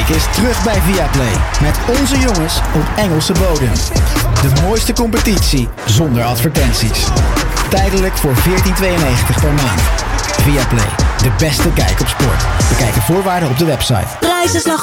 is terug bij Viaplay. Met onze jongens op Engelse bodem. De mooiste competitie zonder advertenties. Tijdelijk voor €14,92 per maand. Viaplay, de beste kijk op sport. Bekijk de voorwaarden op de website. Prijzenslag